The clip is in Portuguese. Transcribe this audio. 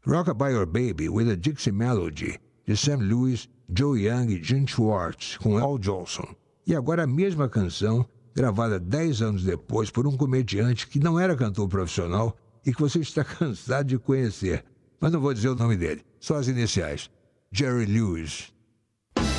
Rockabye Your Baby with a Dixie Melody, de Sam Lewis, Joe Young e Gene Schwartz, com Al Jolson. E agora a mesma canção, gravada 10 anos depois por um comediante que não era cantor profissional e que você está cansado de conhecer. Mas não vou dizer o nome dele, só as iniciais. Jerry Lewis.